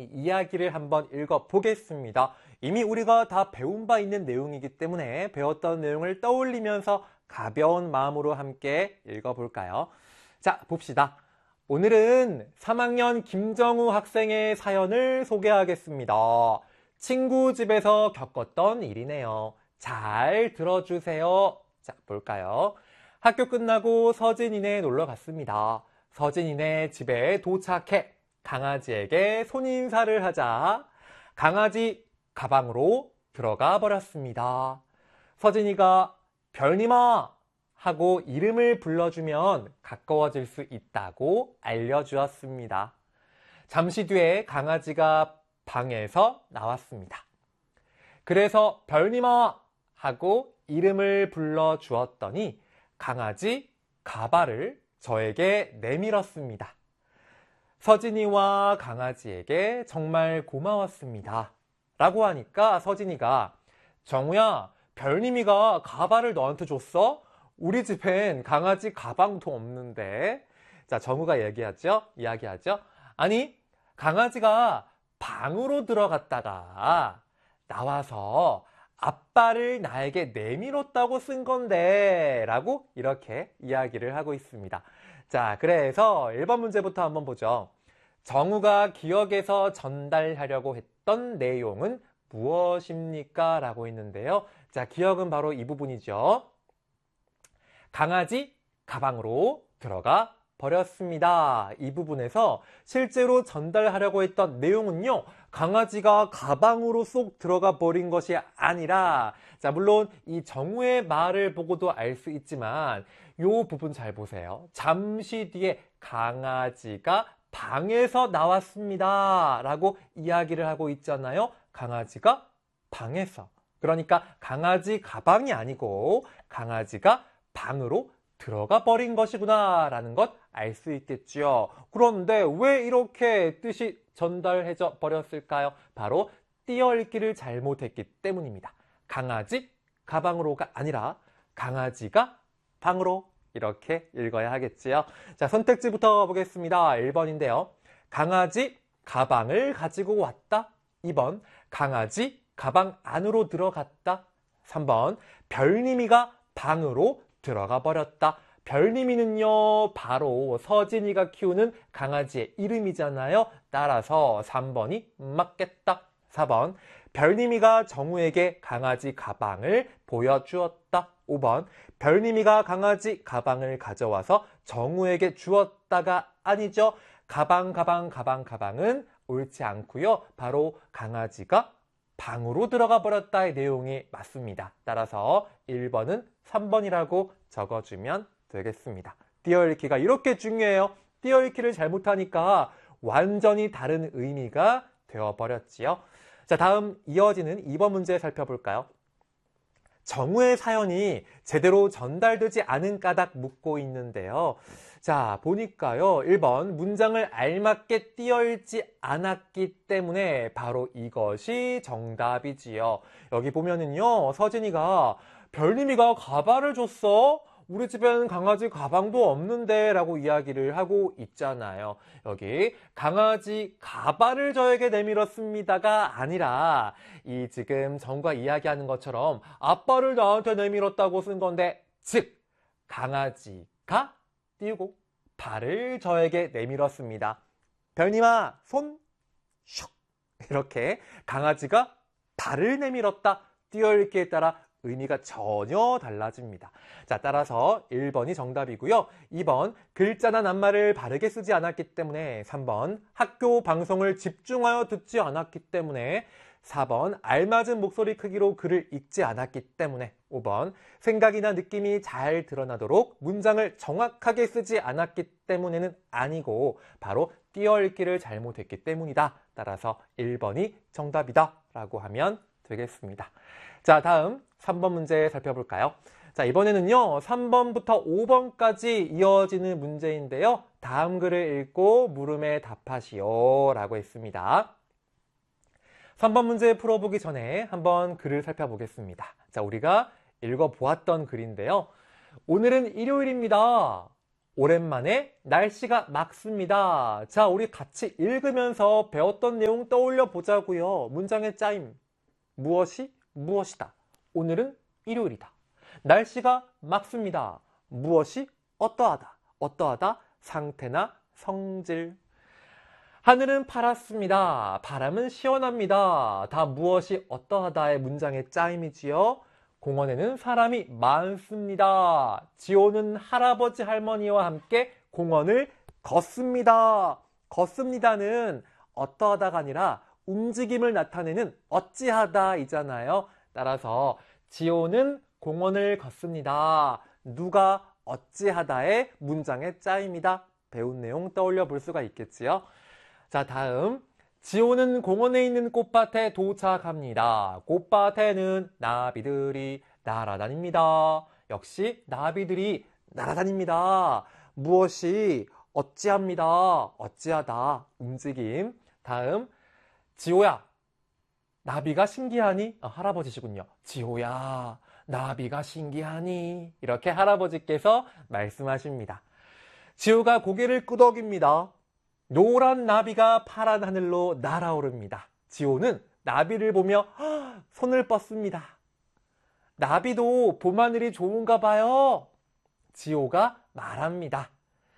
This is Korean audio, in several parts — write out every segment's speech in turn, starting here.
이 이야기를 한번 읽어보겠습니다. 이미 우리가 다 배운 바 있는 내용이기 때문에 배웠던 내용을 떠올리면서 가벼운 마음으로 함께 읽어볼까요? 자, 봅시다. 오늘은 3학년 김정우 학생의 사연을 소개하겠습니다. 친구 집에서 겪었던 일이네요. 잘 들어주세요. 자, 볼까요? 학교 끝나고 서진이네 놀러 갔습니다. 서진이네 집에 도착해 강아지에게 손인사를 하자 강아지 가방으로 들어가 버렸습니다. 서진이가 별님아 하고 이름을 불러주면 가까워질 수 있다고 알려주었습니다. 잠시 뒤에 강아지가 방에서 나왔습니다. 그래서 별님아 하고 이름을 불러주었더니 강아지 가발을 저에게 내밀었습니다. 서진이와 강아지에게 정말 고마웠습니다. 라고 하니까 서진이가 정우야, 별님이가 가발을 너한테 줬어? 우리 집엔 강아지 가방도 없는데. 자, 정우가 이야기하죠. 아니, 강아지가 방으로 들어갔다가 나와서 아빠를 나에게 내밀었다고 쓴 건데 라고 이렇게 이야기를 하고 있습니다. 자, 그래서 1번 문제부터 한번 보죠. 정우가 기억에서 전달하려고 했던 내용은 무엇입니까? 라고 했는데요. 자, 기억은 바로 이 부분이죠. 강아지 가방으로 들어가 버렸습니다. 이 부분에서 실제로 전달하려고 했던 내용은요, 강아지가 가방으로 쏙 들어가 버린 것이 아니라, 자, 물론 이 정우의 말을 보고도 알 수 있지만 이 부분 잘 보세요. 잠시 뒤에 강아지가 방에서 나왔습니다 라고 이야기를 하고 있잖아요. 강아지가 방에서, 그러니까 강아지 가방이 아니고 강아지가 방으로 들어가 버린 것이구나 라는 것 알 수 있겠죠. 그런데 왜 이렇게 뜻이 전달해져 버렸을까요? 바로 띄어읽기를 잘못했기 때문입니다. 강아지 가방으로가 아니라 강아지가 방으로, 이렇게 읽어야 하겠지요. 자, 선택지부터 보겠습니다. 1번인데요. 강아지 가방을 가지고 왔다. 2번 강아지 가방 안으로 들어갔다. 3번 별님이가 방으로 들어가 버렸다. 별님이는요, 바로 서진이가 키우는 강아지의 이름이잖아요. 따라서 3번이 맞겠다. 4번 별님이가 정우에게 강아지 가방을 보여주었다. 5번 별님이가 강아지 가방을 가져와서 정우에게 주었다가 아니죠. 가방은 옳지 않고요. 바로 강아지가 방으로 들어가 버렸다의 내용이 맞습니다. 따라서 1번은 3번이라고 적어주면 되겠습니다. 띄어읽기가 이렇게 중요해요. 띄어읽기를 잘못하니까 완전히 다른 의미가 되어버렸지요. 자, 다음 이어지는 2번 문제 살펴볼까요? 정우의 사연이 제대로 전달되지 않은 까닭 묻고 있는데요. 자, 보니까요. 1번 문장을 알맞게 띄어읽지 않았기 때문에 바로 이것이 정답이지요. 여기 보면은요. 서진이가 별님이가 가발을 줬어? 우리 집엔 강아지 가방도 없는데 라고 이야기를 하고 있잖아요. 여기 강아지 가발을 저에게 내밀었습니다가 아니라 이 지금 정과 이야기하는 것처럼 아빠를 나한테 내밀었다고 쓴 건데, 즉 강아지가 띄우고 발을 저에게 내밀었습니다. 별님아 손 슉, 이렇게 강아지가 발을 내밀었다. 띄어읽기에 따라 의미가 전혀 달라집니다. 자, 따라서 1번이 정답이고요. 2번 글자나 낱말을 바르게 쓰지 않았기 때문에, 3번 학교 방송을 집중하여 듣지 않았기 때문에, 4번 알맞은 목소리 크기로 글을 읽지 않았기 때문에, 5번 생각이나 느낌이 잘 드러나도록 문장을 정확하게 쓰지 않았기 때문에는 아니고 바로 띄어읽기를 잘못했기 때문이다. 따라서 1번이 정답이다 라고 하면 되겠습니다. 자, 다음 3번 문제 살펴볼까요? 자, 이번에는요 3번부터 5번까지 이어지는 문제인데요. 다음 글을 읽고 물음에 답하시오 라고 했습니다. 3번 문제 풀어보기 전에 한번 글을 살펴보겠습니다. 자, 우리가 읽어보았던 글인데요. 오늘은 일요일입니다. 오랜만에 날씨가 맑습니다. 자, 우리 같이 읽으면서 배웠던 내용 떠올려 보자고요. 문장의 짜임. 무엇이? 무엇이다. 오늘은 일요일이다. 날씨가 맑습니다. 무엇이? 어떠하다. 어떠하다. 상태나 성질. 하늘은 파랗습니다. 바람은 시원합니다. 다 무엇이 어떠하다의 문장의 짜임이지요. 공원에는 사람이 많습니다. 지호는 할아버지 할머니와 함께 공원을 걷습니다. 걷습니다는 어떠하다가 아니라 움직임을 나타내는 어찌하다이잖아요. 따라서 지호는 공원을 걷습니다. 누가 어찌하다의 문장의 짜임이다. 배운 내용 떠올려 볼 수가 있겠지요. 자, 다음. 지호는 공원에 있는 꽃밭에 도착합니다. 꽃밭에는 나비들이 날아다닙니다. 역시 나비들이 날아다닙니다. 무엇이? 어찌합니다. 어찌하다. 움직임. 다음. 지호야, 나비가 신기하니? 할아버지시군요. 지호야, 나비가 신기하니? 이렇게 할아버지께서 말씀하십니다. 지호가 고개를 끄덕입니다. 노란 나비가 파란 하늘로 날아오릅니다. 지호는 나비를 보며 손을 뻗습니다. 나비도 봄하늘이 좋은가 봐요. 지호가 말합니다.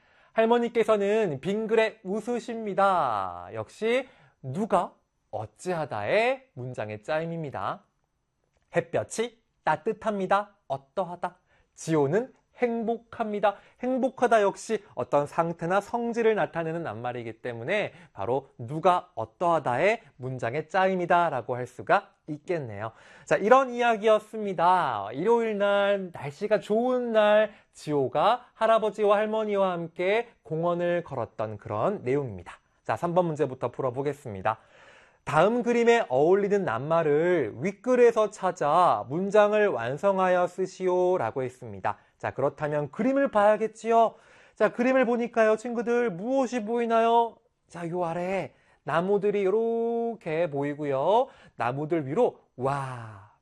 할머니께서는 빙그레 웃으십니다. 역시 누가 어찌하다의 문장의 짜임입니다. 햇볕이 따뜻합니다. 어떠하다. 지호는 행복합니다. 행복하다 역시 어떤 상태나 성질을 나타내는 낱말이기 때문에 바로 누가 어떠하다의 문장의 짜임이다 라고 할 수가 있겠네요. 자, 이런 이야기였습니다. 일요일 날 날씨가 좋은 날 지호가 할아버지와 할머니와 함께 공원을 걸었던 그런 내용입니다. 자, 3번 문제부터 풀어보겠습니다. 다음 그림에 어울리는 낱말을 윗글에서 찾아 문장을 완성하여 쓰시오 라고 했습니다. 자, 그렇다면 그림을 봐야겠지요. 자, 그림을 보니까요, 친구들 무엇이 보이나요? 자, 요 아래 나무들이 이렇게 보이고요. 나무들 위로 와,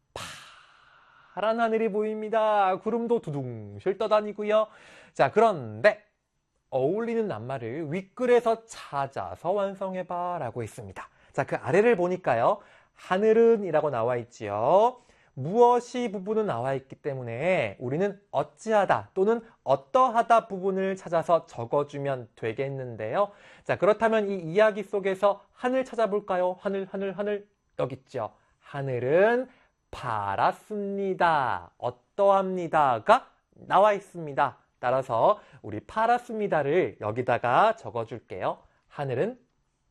파란 하늘이 보입니다. 구름도 두둥실 떠다니고요. 자, 그런데 어울리는 낱말을 윗글에서 찾아서 완성해봐 라고 했습니다. 자, 그 아래를 보니까요, 하늘은 이라고 나와 있지요. 무엇이 부분은 나와 있기 때문에 우리는 어찌하다 또는 어떠하다 부분을 찾아서 적어주면 되겠는데요. 자, 그렇다면 이 이야기 속에서 하늘 찾아볼까요? 하늘 여기 있죠. 하늘은 파랗습니다. 어떠합니다가 나와 있습니다. 따라서 우리 파랗습니다를 여기다가 적어줄게요. 하늘은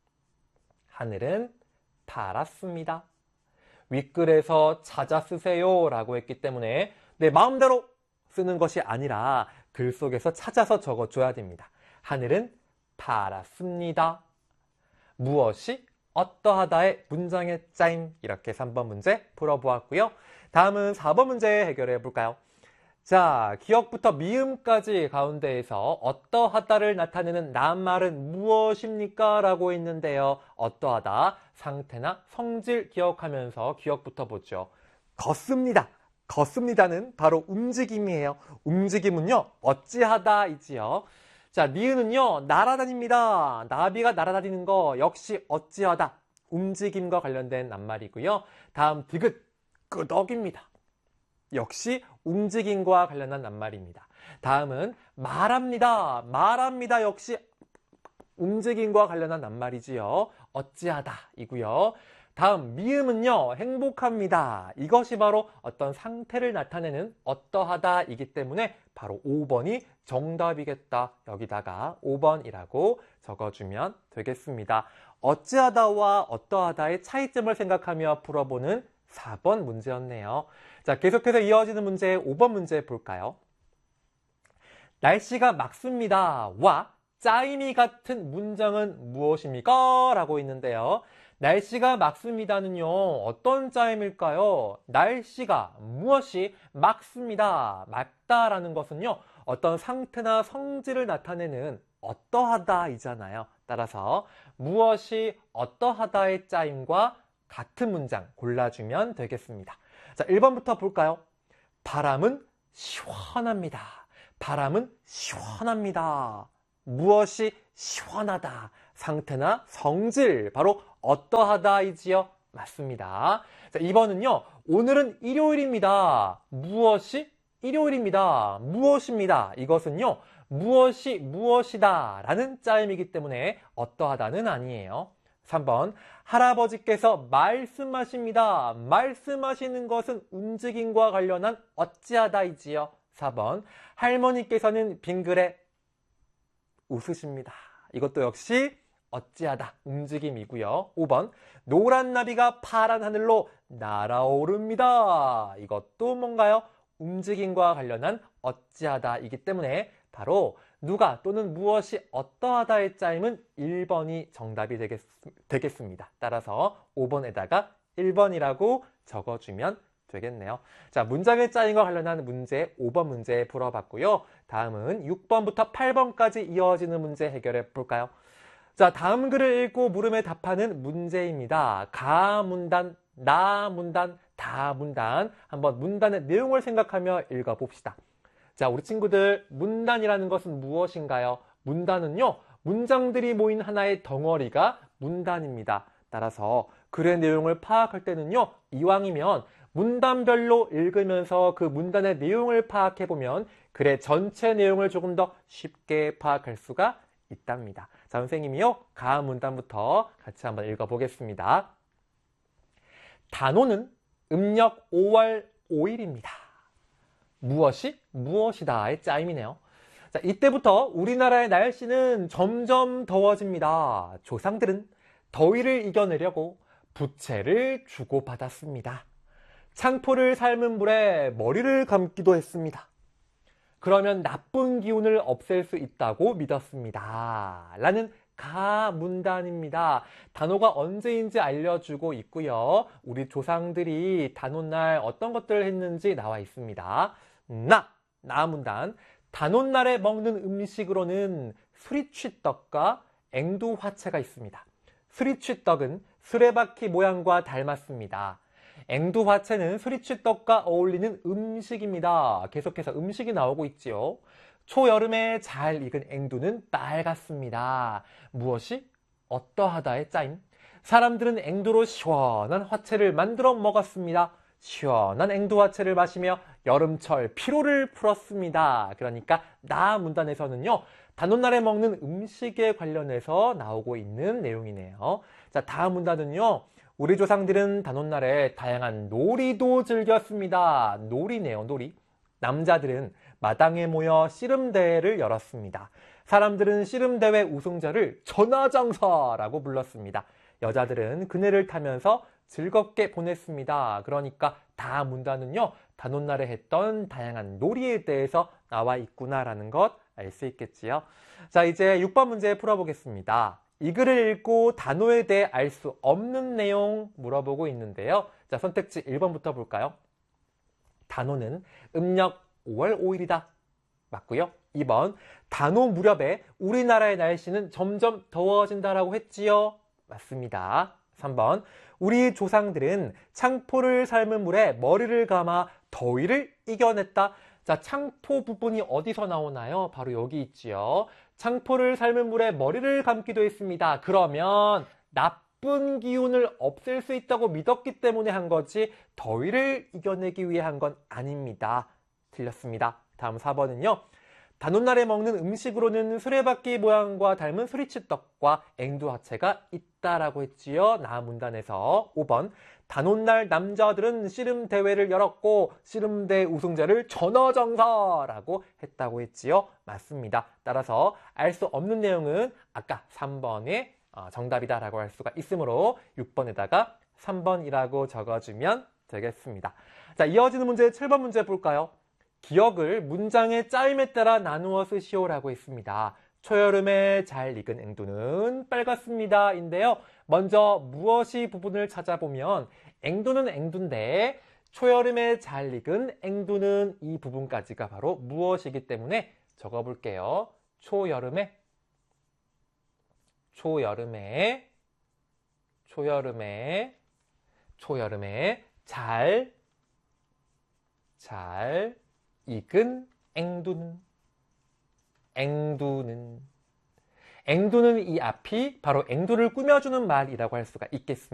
파랗습니다. 윗글에서 찾아 쓰세요 라고 했기 때문에 내 마음대로 쓰는 것이 아니라 글 속에서 찾아서 적어줘야 됩니다. 하늘은 파랗습니다. 무엇이 어떠하다의 문장의 짜임. 이렇게 3번 문제 풀어보았고요. 다음은 4번 문제 해결해 볼까요? 자, 기역부터 미음까지 가운데에서 어떠하다를 나타내는 낱말은 무엇입니까? 라고 했는데요. 어떠하다, 상태나 성질 기억하면서 기역부터 보죠. 걷습니다. 걷습니다는 바로 움직임이에요. 움직임은요, 어찌하다이지요. 자, 니은은요, 날아다닙니다. 나비가 날아다니는 거 역시 어찌하다, 움직임과 관련된 낱말이고요. 다음 디귿, 끄덕입니다. 역시 움직임과 관련한 낱말입니다. 다음은 말합니다. 말합니다. 역시 움직임과 관련한 낱말이지요. 어찌하다 이고요. 다음 미음은요, 행복합니다. 이것이 바로 어떤 상태를 나타내는 어떠하다이기 때문에 바로 5번이 정답이겠다. 여기다가 5번이라고 적어주면 되겠습니다. 어찌하다와 어떠하다의 차이점을 생각하며 풀어보는 4번 문제였네요. 자, 계속해서 이어지는 문제 5번 문제 볼까요? 날씨가 맑습니다. 와 짜임이 같은 문장은 무엇입니까? 라고 있는데요. 날씨가 맑습니다는요, 어떤 짜임일까요? 날씨가 무엇이 맑습니다. 맑다라는 것은요, 어떤 상태나 성질을 나타내는 어떠하다이잖아요. 따라서 무엇이 어떠하다의 짜임과 같은 문장 골라주면 되겠습니다. 자, 1번부터 볼까요? 바람은 시원합니다. 바람은 시원합니다. 무엇이 시원하다. 상태나 성질, 바로 어떠하다이지요. 맞습니다. 자, 2번은요. 오늘은 일요일입니다. 무엇이 일요일입니다. 무엇입니다. 이것은요. 무엇이 무엇이다 라는 짜임이기 때문에 어떠하다는 아니에요. 3번 할아버지께서 말씀하십니다. 말씀하시는 것은 움직임과 관련한 어찌하다이지요. 4번 할머니께서는 빙그레 웃으십니다. 이것도 역시 어찌하다 움직임이고요. 5번 노란 나비가 파란 하늘로 날아오릅니다. 이것도 뭔가요? 움직임과 관련한 어찌하다이기 때문에 바로 누가 또는 무엇이 어떠하다의 짜임은 1번이 정답이 되겠습니다. 따라서 5번에다가 1번이라고 적어주면 되겠네요. 자, 문장의 짜임과 관련한 문제 5번 문제 풀어봤고요. 다음은 6번부터 8번까지 이어지는 문제 해결해 볼까요? 자, 다음 글을 읽고 물음에 답하는 문제입니다. 가 문단, 나 문단, 다 문단. 한번 문단의 내용을 생각하며 읽어봅시다. 자, 우리 친구들 문단이라는 것은 무엇인가요? 문단은요, 문장들이 모인 하나의 덩어리가 문단입니다. 따라서 글의 내용을 파악할 때는요, 이왕이면 문단별로 읽으면서 그 문단의 내용을 파악해보면 글의 전체 내용을 조금 더 쉽게 파악할 수가 있답니다. 자, 선생님이요, 가 문단부터 같이 한번 읽어보겠습니다. 단오는 음력 5월 5일입니다. 무엇이 무엇이다의 짜임이네요. 자, 이때부터 우리나라의 날씨는 점점 더워집니다. 조상들은 더위를 이겨내려고 부채를 주고받았습니다. 창포를 삶은 물에 머리를 감기도 했습니다. 그러면 나쁜 기운을 없앨 수 있다고 믿었습니다. 라는 가 문단입니다. 단오가 언제인지 알려주고 있고요. 우리 조상들이 단오날 어떤 것들을 했는지 나와 있습니다. 나 문단. 단오날에 먹는 음식으로는 수리취떡과 앵두화채가 있습니다. 수리취떡은 수레바퀴 모양과 닮았습니다. 앵두화채는 수리취떡과 어울리는 음식입니다. 계속해서 음식이 나오고 있지요. 초여름에 잘 익은 앵두는 빨갛습니다. 무엇이 어떠하다의 짜임? 사람들은 앵두로 시원한 화채를 만들어 먹었습니다. 시원한 앵두화채를 마시며 여름철 피로를 풀었습니다. 그러니까 나 문단에서는요, 단오날에 먹는 음식에 관련해서 나오고 있는 내용이네요. 자, 다음 문단은요, 우리 조상들은 단오날에 다양한 놀이도 즐겼습니다. 놀이네요, 놀이. 남자들은 마당에 모여 씨름대회를 열었습니다. 사람들은 씨름대회 우승자를 전하장사라고 불렀습니다. 여자들은 그네를 타면서 즐겁게 보냈습니다. 그러니까 다 문단은요, 단오날에 했던 다양한 놀이에 대해서 나와 있구나라는 것 알 수 있겠지요. 자, 이제 6번 문제 풀어보겠습니다. 이 글을 읽고 단오에 대해 알 수 없는 내용 물어보고 있는데요. 자, 선택지 1번부터 볼까요? 단오는 음력 5월 5일이다. 맞고요. 2번, 단오 무렵에 우리나라의 날씨는 점점 더워진다라고 했지요. 맞습니다. 3번, 우리 조상들은 창포를 삶은 물에 머리를 감아 더위를 이겨냈다. 자, 창포 부분이 어디서 나오나요? 바로 여기 있지요. 창포를 삶은 물에 머리를 감기도 했습니다. 그러면 나쁜 기운을 없앨 수 있다고 믿었기 때문에 한 거지 더위를 이겨내기 위해 한 건 아닙니다. 틀렸습니다. 다음 4번은요. 단오날에 먹는 음식으로는 수레바퀴 모양과 닮은 수리치떡과 앵두화채가 있다라고 했지요. 나 문단에서. 5번. 단오날 남자들은 씨름대회를 열었고 씨름대 우승자를 전하장사라고 했다고 했지요. 맞습니다. 따라서 알 수 없는 내용은 아까 3번의 정답이다라고 할 수가 있으므로 6번에다가 3번이라고 적어주면 되겠습니다. 자, 이어지는 문제 7번 문제 볼까요? 기억을 문장의 짜임에 따라 나누어 쓰시오라고 했습니다. 초여름에 잘 익은 앵두는 빨갛습니다. 인데요. 먼저 무엇이 부분을 찾아보면 앵두는 앵두인데 초여름에 잘 익은 앵두는 이 부분까지가 바로 무엇이기 때문에 적어볼게요. 초여름에 잘 익은 앵두는 앵두는 이 앞이 바로 앵두를 꾸며주는 말이라고 할 수가 있겠습니다.